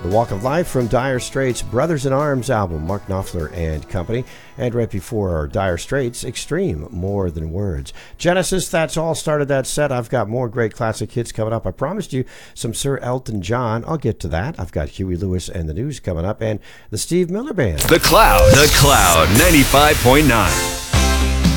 The Walk of Life from Dire Straits' Brothers in Arms album, Mark Knopfler and Company. And right before Dire Straits, Extreme, More Than Words. Genesis, That's All started that set. I've got more great classic hits coming up. I promised you some Sir Elton John. I'll get to that. I've got Huey Lewis and the News coming up, and the Steve Miller Band. The Cloud 95.9.